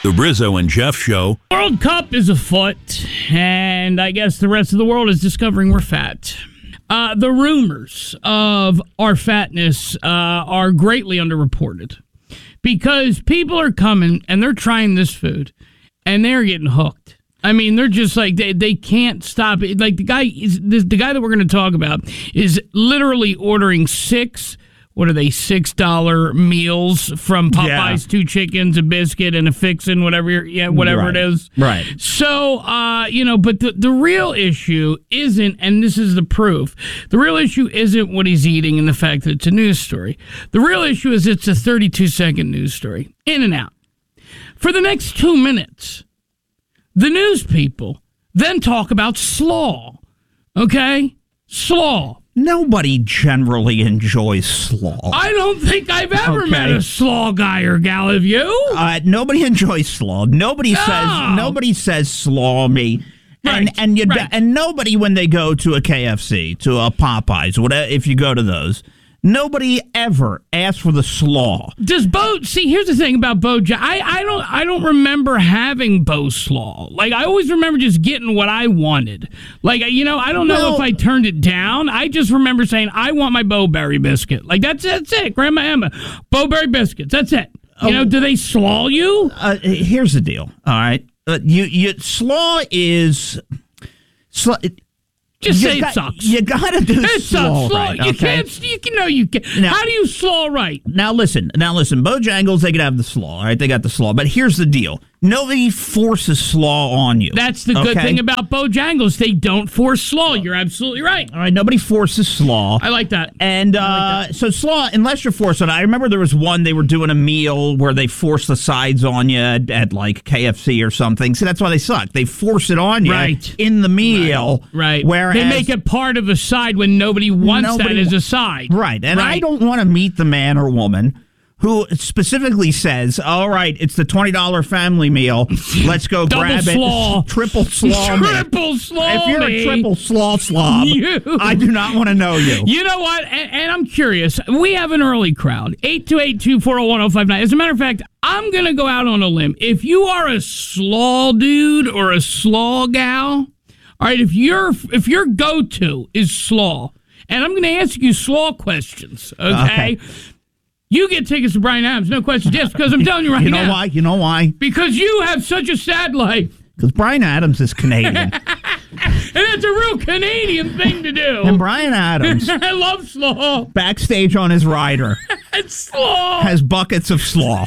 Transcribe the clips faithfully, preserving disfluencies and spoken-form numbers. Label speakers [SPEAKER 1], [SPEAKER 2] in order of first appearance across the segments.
[SPEAKER 1] The Brizzo and Jeff Show.
[SPEAKER 2] World Cup is afoot, and I guess the rest of the world is discovering we're fat. Uh, the rumors of our fatness uh, are greatly underreported because people are coming and they're trying this food, and they're getting hooked. I mean, they're just like, they, they can't stop it. Like the guy, is, the, the guy that we're going to talk about is literally ordering six What are they, six dollar meals from Popeyes, yeah. two chickens, a biscuit, and a fixin', whatever you're, yeah, whatever
[SPEAKER 3] right.
[SPEAKER 2] it is.
[SPEAKER 3] Right.
[SPEAKER 2] So, uh, you know, but the, the real issue isn't, and this is the proof, the real issue isn't what he's eating and the fact that it's a news story. The real issue is it's a thirty-two second news story. In and out. For the next two minutes, the news people then talk about slaw. Okay? Slaw.
[SPEAKER 3] Nobody generally enjoys slaw.
[SPEAKER 2] I don't think I've ever
[SPEAKER 3] okay.
[SPEAKER 2] met a slaw guy or gal. Have you?
[SPEAKER 3] Uh, nobody enjoys slaw. Nobody no. says nobody says slaw me.
[SPEAKER 2] Right.
[SPEAKER 3] And and you
[SPEAKER 2] right.
[SPEAKER 3] and nobody when they go to a K F C, to a Popeyes, whatever, if you go to those, nobody ever asks for the slaw.
[SPEAKER 2] Does Bo see? Here's the thing about Bo. I I don't I don't remember having Bo slaw. Like I always remember just getting what I wanted. Like you know I don't know
[SPEAKER 3] well,
[SPEAKER 2] if I turned it down. I just remember saying I want my Bo Berry biscuit. Like that's that's it. Grandma Emma, Bo Berry biscuits. That's it. You know? Do they slaw you?
[SPEAKER 3] Uh, here's the deal. All right, uh, you you slaw is slaw.
[SPEAKER 2] Just
[SPEAKER 3] you
[SPEAKER 2] say
[SPEAKER 3] got,
[SPEAKER 2] it sucks.
[SPEAKER 3] You gotta do
[SPEAKER 2] it
[SPEAKER 3] slaw
[SPEAKER 2] sucks.
[SPEAKER 3] right.
[SPEAKER 2] You
[SPEAKER 3] okay?
[SPEAKER 2] can't. You can know you can.
[SPEAKER 3] Now,
[SPEAKER 2] How do you slaw right?
[SPEAKER 3] Now listen. Now listen. Bojangles, they could have the slaw. All right, they got the slaw. But here's the deal. Nobody forces slaw on you.
[SPEAKER 2] That's the good
[SPEAKER 3] okay?
[SPEAKER 2] thing about Bojangles. They don't force slaw. You're absolutely right.
[SPEAKER 3] All right, nobody forces slaw.
[SPEAKER 2] I like that.
[SPEAKER 3] And uh,
[SPEAKER 2] like that.
[SPEAKER 3] so slaw, unless you're forced on it. I remember there was one, they were doing a meal where they forced the sides on you at, at like K F C or something. See, that's why they suck. They force it on you
[SPEAKER 2] right.
[SPEAKER 3] in the meal.
[SPEAKER 2] Right. right.
[SPEAKER 3] Whereas
[SPEAKER 2] they make it part of a side when nobody wants
[SPEAKER 3] nobody
[SPEAKER 2] that as a side.
[SPEAKER 3] Right. And
[SPEAKER 2] right.
[SPEAKER 3] I don't want to meet the man or woman who specifically says, all right, it's the twenty dollar family meal. Let's go
[SPEAKER 2] Double
[SPEAKER 3] grab
[SPEAKER 2] slaw.
[SPEAKER 3] it. Triple slaw.
[SPEAKER 2] Triple
[SPEAKER 3] me.
[SPEAKER 2] slaw.
[SPEAKER 3] If you're
[SPEAKER 2] me.
[SPEAKER 3] a triple slaw slob,
[SPEAKER 2] you.
[SPEAKER 3] I do not want to know you.
[SPEAKER 2] You know what? And, and I'm curious. We have an early crowd. eight two eight two, four oh one, oh five nine. As a matter of fact, I'm going to go out on a limb. If you are a slaw dude or a slaw gal, all right, if, you're, if your go-to is slaw, and I'm going to ask you slaw questions, okay? okay. You get tickets to Bryan Adams, no question. Yes, because I'm telling you right now.
[SPEAKER 3] You know
[SPEAKER 2] now,
[SPEAKER 3] why? You know why?
[SPEAKER 2] Because you have such a sad life.
[SPEAKER 3] Because Bryan Adams is Canadian.
[SPEAKER 2] And that's a real Canadian thing to do.
[SPEAKER 3] And Bryan Adams,
[SPEAKER 2] I love slaw.
[SPEAKER 3] Backstage on his rider,
[SPEAKER 2] it's slaw.
[SPEAKER 3] Has buckets of slaw.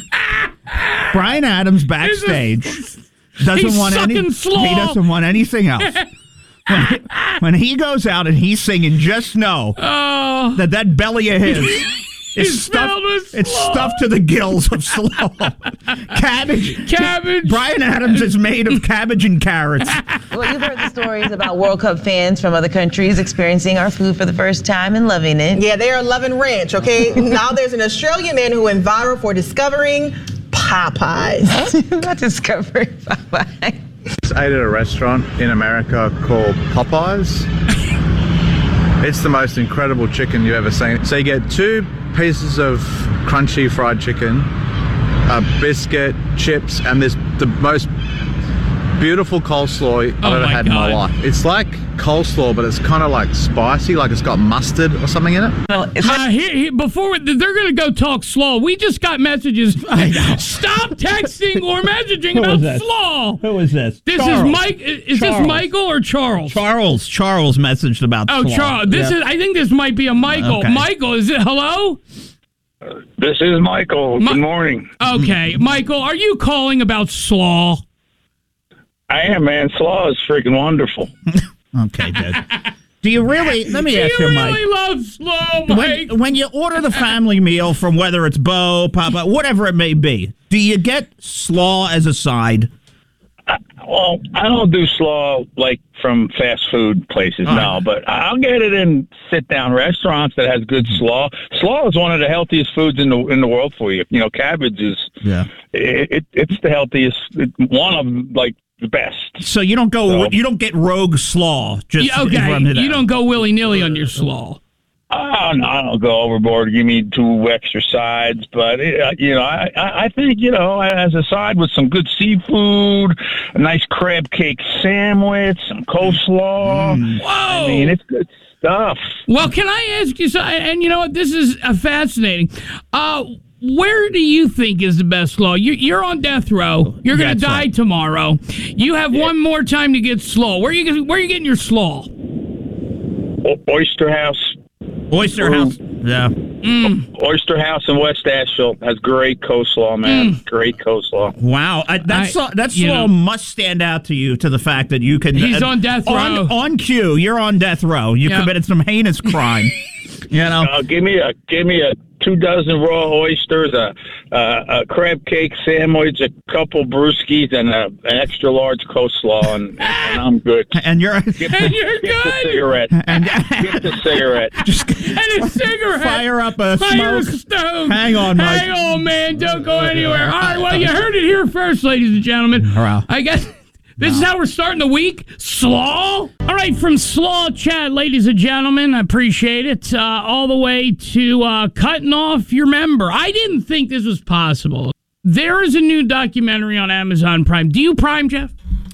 [SPEAKER 3] Bryan Adams backstage doesn't
[SPEAKER 2] He's
[SPEAKER 3] want any.
[SPEAKER 2] Slaw.
[SPEAKER 3] He doesn't want anything else. When he, when he goes out and he's singing, just know
[SPEAKER 2] oh.
[SPEAKER 3] that that belly of his.
[SPEAKER 2] It's
[SPEAKER 3] stuffed. It's
[SPEAKER 2] slaw.
[SPEAKER 3] stuffed to the gills of slaw. Cabbage.
[SPEAKER 2] Cabbage.
[SPEAKER 3] Bryan Adams is made of cabbage and carrots.
[SPEAKER 4] Well, you've heard the stories about World Cup fans from other countries experiencing our food for the first time and loving it.
[SPEAKER 5] Yeah, they are loving ranch, okay? Now there's an Australian man who went viral for discovering Popeyes.
[SPEAKER 4] Not discovering Popeyes.
[SPEAKER 6] I ate at a restaurant in America called Popeyes. It's the most incredible chicken you've ever seen. So you get two pieces of crunchy fried chicken, a biscuit, chips, and this the most beautiful coleslaw I've
[SPEAKER 2] oh
[SPEAKER 6] ever had
[SPEAKER 2] God.
[SPEAKER 6] in my life. It's like coleslaw, but it's kind of like spicy, like it's got mustard or something in it.
[SPEAKER 4] Well, it's
[SPEAKER 2] uh, here, here, before they're going to go talk slaw, we just got messages.
[SPEAKER 3] I know.
[SPEAKER 2] Stop texting or messaging about slaw.
[SPEAKER 3] Who is this?
[SPEAKER 2] This
[SPEAKER 3] Charles.
[SPEAKER 2] is Mike. Is
[SPEAKER 3] Charles.
[SPEAKER 2] this Michael or Charles?
[SPEAKER 3] Charles. Charles messaged about
[SPEAKER 2] oh,
[SPEAKER 3] slaw.
[SPEAKER 2] Charles. This
[SPEAKER 3] yeah.
[SPEAKER 2] is. I think this might be a Michael.
[SPEAKER 3] Okay.
[SPEAKER 2] Michael, is it? Hello.
[SPEAKER 7] Uh, this is Michael.
[SPEAKER 2] Ma-
[SPEAKER 7] Good morning.
[SPEAKER 2] Okay, Michael, are you calling about slaw?
[SPEAKER 7] I am, man. Slaw is freaking wonderful.
[SPEAKER 3] Okay, dude. Do you really? Let me
[SPEAKER 2] Do
[SPEAKER 3] ask
[SPEAKER 2] you
[SPEAKER 3] you,
[SPEAKER 2] really
[SPEAKER 3] Mike.
[SPEAKER 2] love slaw, Mike?
[SPEAKER 3] When, when you order the family meal from whether it's Bo, Papa, whatever it may be, do you get slaw as a side?
[SPEAKER 7] I, well, I don't do slaw like from fast food places,
[SPEAKER 3] All
[SPEAKER 7] no,
[SPEAKER 3] right.
[SPEAKER 7] but I'll get it in sit-down restaurants that has good slaw. Slaw is one of the healthiest foods in the in the world for you. You know, cabbage is
[SPEAKER 3] Yeah.
[SPEAKER 7] it, it it's the healthiest, it, one of like the best.
[SPEAKER 3] So you don't go.
[SPEAKER 7] So-
[SPEAKER 3] You don't get rogue slaw. Just
[SPEAKER 2] Yeah, okay,
[SPEAKER 3] run it
[SPEAKER 2] you
[SPEAKER 3] out.
[SPEAKER 2] don't go willy-nilly on your slaw.
[SPEAKER 7] Oh, no, I don't go overboard. Give me two extra sides, but uh, you know, I, I think you know, as a side with some good seafood, a nice crab cake sandwich, some coleslaw.
[SPEAKER 2] Mm. Whoa!
[SPEAKER 7] I mean, it's good stuff.
[SPEAKER 2] Well, can I ask you something? And you know what? This is uh, fascinating. Uh, where do you think is the best slaw? You, you're on death row. You're going to
[SPEAKER 3] That's
[SPEAKER 2] die
[SPEAKER 3] right.
[SPEAKER 2] tomorrow. You have
[SPEAKER 7] Yeah.
[SPEAKER 2] one more time to get slaw. Where are you? Where are you getting your slaw?
[SPEAKER 7] O- Oyster House.
[SPEAKER 3] Oyster House. Yeah.
[SPEAKER 7] Oyster House in West Asheville has great coleslaw, man.
[SPEAKER 2] Mm.
[SPEAKER 7] Great coleslaw.
[SPEAKER 3] Wow, I, that
[SPEAKER 2] I-
[SPEAKER 3] slaw, that
[SPEAKER 2] you
[SPEAKER 3] slaw
[SPEAKER 2] know.
[SPEAKER 3] must stand out to you to the fact that you can.
[SPEAKER 2] He's on death
[SPEAKER 3] on,
[SPEAKER 2] row.
[SPEAKER 3] on cue. You're on death row. You
[SPEAKER 2] Yeah.
[SPEAKER 3] committed some heinous crime. you know.
[SPEAKER 7] Uh, give me a give me a two dozen raw oysters, a, a, a crab cake sandwich, a couple brewskis, and a, an extra large coleslaw, and, and I'm good.
[SPEAKER 3] And you're
[SPEAKER 2] And you're
[SPEAKER 7] Get the
[SPEAKER 2] good.
[SPEAKER 7] cigarette.
[SPEAKER 3] and
[SPEAKER 7] Get the cigarette.
[SPEAKER 3] just
[SPEAKER 2] And a cigarette.
[SPEAKER 3] fire up a
[SPEAKER 2] Fire a
[SPEAKER 3] smoke.
[SPEAKER 2] stove.
[SPEAKER 3] Hang on, Mike.
[SPEAKER 2] Hang on, man. Don't go anywhere. All right, well, you heard it here first, ladies and gentlemen.
[SPEAKER 3] Wow.
[SPEAKER 2] I guess this is how we're starting the week. Slaw. All right, from Slaw Chat, ladies and gentlemen, I appreciate it. Uh, all the way to uh, cutting off your member. I didn't think this was possible. There is a new documentary on Amazon Prime. Do you Prime, Jeff?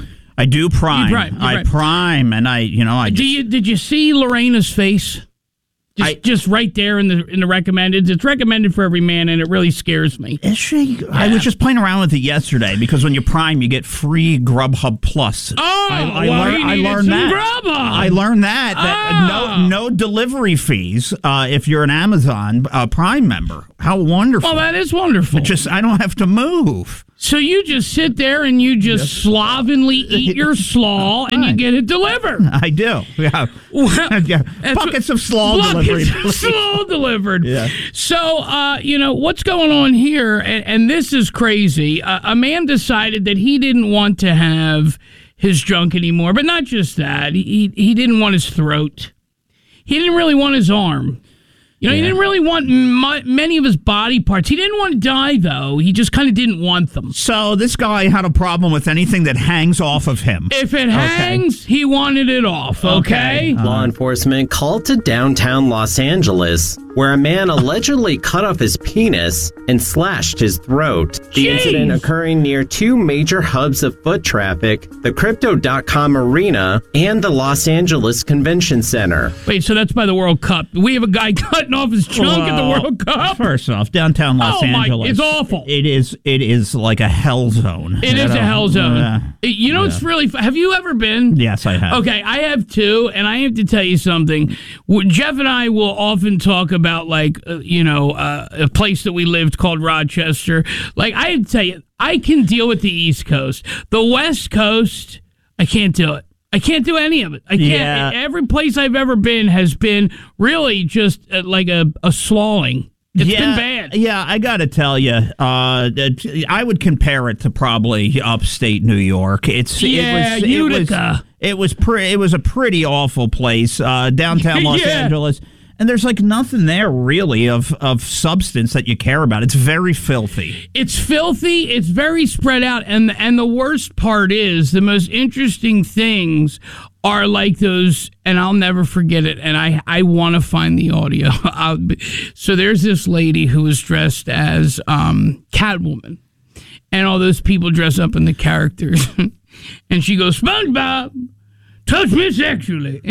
[SPEAKER 3] I do prime.
[SPEAKER 2] You prime, you
[SPEAKER 3] I
[SPEAKER 2] prime.
[SPEAKER 3] prime, and I, you know, I
[SPEAKER 2] Do
[SPEAKER 3] just,
[SPEAKER 2] you did you see Lorena's face? Just,
[SPEAKER 3] I-
[SPEAKER 2] just right there in the in the recommended. It's recommended for every man, and it really scares me.
[SPEAKER 3] Is she? I was just playing around with it yesterday because when you prime, you get free Grubhub Plus.
[SPEAKER 2] Oh,
[SPEAKER 3] I, I,
[SPEAKER 2] well,
[SPEAKER 3] lear-
[SPEAKER 2] he
[SPEAKER 3] I
[SPEAKER 2] needed
[SPEAKER 3] learned
[SPEAKER 2] some
[SPEAKER 3] that.
[SPEAKER 2] Grubhub.
[SPEAKER 3] I learned that. that
[SPEAKER 2] Ah.
[SPEAKER 3] no, no delivery fees uh, if you're an Amazon uh, Prime member. How wonderful!
[SPEAKER 2] Well, that is wonderful.
[SPEAKER 3] just I don't have to move.
[SPEAKER 2] So you just sit there and you just slovenly eat your slaw and you
[SPEAKER 3] Right.
[SPEAKER 2] get it delivered.
[SPEAKER 3] I do. Yeah.
[SPEAKER 2] Well,
[SPEAKER 3] yeah.
[SPEAKER 2] that's
[SPEAKER 3] Buckets
[SPEAKER 2] what-
[SPEAKER 3] of slaw
[SPEAKER 2] buckets
[SPEAKER 3] delivery.
[SPEAKER 2] of
[SPEAKER 3] please.
[SPEAKER 2] slaw delivered.
[SPEAKER 3] Yeah.
[SPEAKER 2] So, uh, you know, what's going on here, and, and this is crazy. Uh, a man decided that he didn't want to have his junk anymore, but not just that. He, he didn't want his throat. He didn't really want his arm. You know, he
[SPEAKER 3] Yeah.
[SPEAKER 2] didn't really want mu- many of his body parts. He didn't want to die, though. He just kind of didn't want them.
[SPEAKER 3] So this guy had a problem with anything that hangs off of him.
[SPEAKER 2] If it hangs, he wanted it off, okay?
[SPEAKER 3] Okay.
[SPEAKER 1] Law enforcement called to downtown Los Angeles, where a man allegedly cut off his penis and slashed his throat. The
[SPEAKER 2] Jeez.
[SPEAKER 1] incident occurring near two major hubs of foot traffic, the Crypto dot com Arena and the Los Angeles Convention Center.
[SPEAKER 2] Wait, so that's by the World Cup. We have a guy cutting off his chunk at the
[SPEAKER 3] Well,
[SPEAKER 2] World Cup?
[SPEAKER 3] First off, downtown Los
[SPEAKER 2] Oh, my-
[SPEAKER 3] Angeles.
[SPEAKER 2] it's awful.
[SPEAKER 3] It is. It is like a hell zone.
[SPEAKER 2] It
[SPEAKER 3] You
[SPEAKER 2] is a
[SPEAKER 3] know?
[SPEAKER 2] hell zone.
[SPEAKER 3] Yeah.
[SPEAKER 2] You know, it's really. Have you ever been?
[SPEAKER 3] Yes, I have.
[SPEAKER 2] Okay, I have too, and I have to tell you something. W- Jeff and I will often talk about, like, uh, you know, uh, a place that we lived called Rochester. Like, I have to tell you, I can deal with the East Coast. The West Coast, I can't do it. I can't do any of it. I can't.
[SPEAKER 3] Yeah.
[SPEAKER 2] Every place I've ever been has been really just uh, like a, a slawing. It's
[SPEAKER 3] yeah,
[SPEAKER 2] been bad.
[SPEAKER 3] Yeah, I got to tell you, uh, that I would compare it to probably upstate New York. It's
[SPEAKER 2] Yeah,
[SPEAKER 3] it was,
[SPEAKER 2] Utica.
[SPEAKER 3] It was it was, pre- it was a pretty awful place, uh, downtown Los
[SPEAKER 2] Yeah.
[SPEAKER 3] Angeles, and there's like nothing there really of of substance that you care about. It's very filthy.
[SPEAKER 2] It's filthy. It's very spread out, and and the worst part is the most interesting things are like those, and I'll never forget it. And I I want to find the audio. I'll be- so there's this lady who was dressed as um, Catwoman, and all those people dress up in the characters, and she goes, SpongeBob, touch me sexually.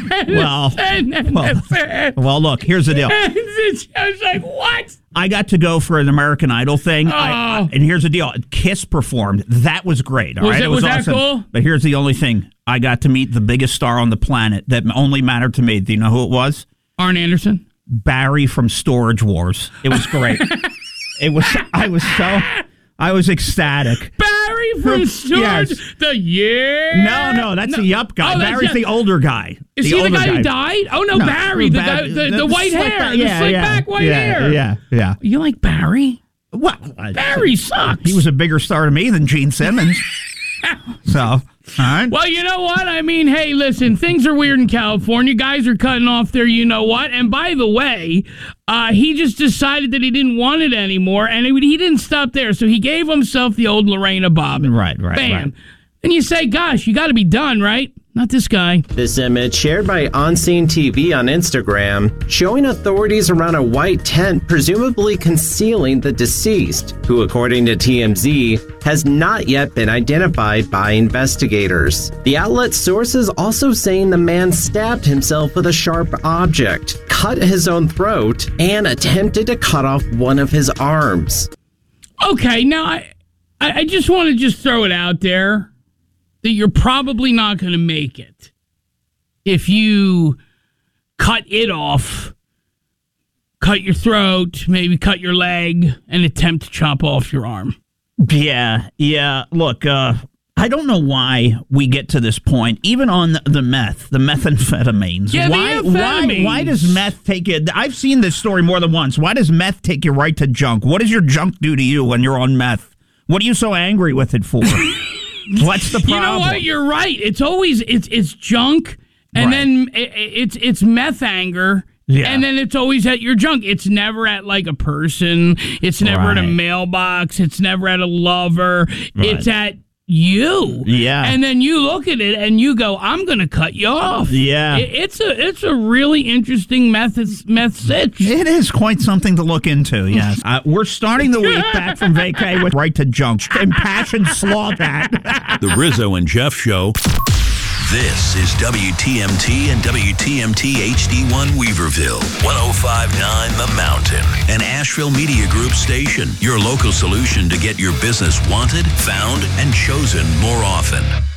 [SPEAKER 3] Well,
[SPEAKER 2] and, and
[SPEAKER 3] well,
[SPEAKER 2] that's it.
[SPEAKER 3] well, look, here's the deal.
[SPEAKER 2] And I was like, what?
[SPEAKER 3] I got to go for an American Idol thing, I,
[SPEAKER 2] Oh.
[SPEAKER 3] and here's the deal: Kiss performed. That was great. All
[SPEAKER 2] Was
[SPEAKER 3] right,
[SPEAKER 2] it- was that
[SPEAKER 3] awesome.
[SPEAKER 2] cool?
[SPEAKER 3] But here's the only thing: I got to meet the biggest star on the planet that only mattered to me. Do you know who it was?
[SPEAKER 2] Arn Anderson.
[SPEAKER 3] Barry from Storage Wars. It was great. it was. I was so. I was ecstatic.
[SPEAKER 2] Barry from Storage.
[SPEAKER 3] Yes.
[SPEAKER 2] The yeah.
[SPEAKER 3] No, no, that's the yup guy.
[SPEAKER 2] Oh, that's
[SPEAKER 3] Barry's
[SPEAKER 2] the-
[SPEAKER 3] the older guy.
[SPEAKER 2] Is he the
[SPEAKER 3] older
[SPEAKER 2] guy, who died? Oh no,
[SPEAKER 3] No,
[SPEAKER 2] Barry, the
[SPEAKER 3] Ba-
[SPEAKER 2] guy, the, the, white
[SPEAKER 3] slick
[SPEAKER 2] hair,
[SPEAKER 3] back-
[SPEAKER 2] the
[SPEAKER 3] yeah,
[SPEAKER 2] slick
[SPEAKER 3] yeah,
[SPEAKER 2] back white
[SPEAKER 3] yeah,
[SPEAKER 2] hair.
[SPEAKER 3] Yeah, yeah.
[SPEAKER 2] You like Barry?
[SPEAKER 3] Well, I-
[SPEAKER 2] Barry sucks.
[SPEAKER 3] he was a bigger star to me than Gene Simmons. so, all right.
[SPEAKER 2] Well, you know what? I mean, hey, listen, things are weird in California. Guys are cutting off their you know what. And by the way, uh, he just decided that he didn't want it anymore, and he, he didn't stop there. So he gave himself the old Lorena Bobbitt.
[SPEAKER 3] Right, right,
[SPEAKER 2] Bam.
[SPEAKER 3] right.
[SPEAKER 2] And you say, gosh, you got to be done, right? Not this guy.
[SPEAKER 1] This image, shared by On Scene T V on Instagram, showing authorities around a white tent presumably concealing the deceased, who, according to T M Z, has not yet been identified by investigators. The outlet's sources also saying the man stabbed himself with a sharp object, cut his own throat, and attempted to cut off one of his arms.
[SPEAKER 2] Okay, now I, I just want to just throw it out there that you're probably not going to make it if you cut it off, cut your throat, maybe cut your leg, and attempt to chop off your arm.
[SPEAKER 3] Yeah, yeah. Look, uh, I don't know why we get to this point, even on the, the meth, the methamphetamines.
[SPEAKER 2] Yeah,
[SPEAKER 3] why,
[SPEAKER 2] the amphetamines.
[SPEAKER 3] why, why does meth take you? I've seen this story more than once. Why does meth take you right to junk? What does your junk do to you when you're on meth? What are you so angry with it for? What's the problem?
[SPEAKER 2] You know what? You're right. It's always it's it's junk, and
[SPEAKER 3] Right.
[SPEAKER 2] then it, it's it's meth anger,
[SPEAKER 3] Yeah.
[SPEAKER 2] and then it's always at your junk. It's never at like a person. It's never at a
[SPEAKER 3] Right.
[SPEAKER 2] mailbox. It's never at a lover. It's at you.
[SPEAKER 3] Yeah.
[SPEAKER 2] And then you look at it and you go, "I'm going to cut you off."
[SPEAKER 3] Yeah.
[SPEAKER 2] It, it's a it's a really interesting meth meth sitch.
[SPEAKER 3] It is quite something to look into, yes. Uh, we're starting the week back from vacay with right to junk. Impassioned slaw that.
[SPEAKER 8] The Rizzo and Jeff Show. This is W T M T and W T M T H D one Weaverville, one oh five point nine The Mountain, an Asheville Media Group station, your local solution to get your business wanted, found, and chosen more often.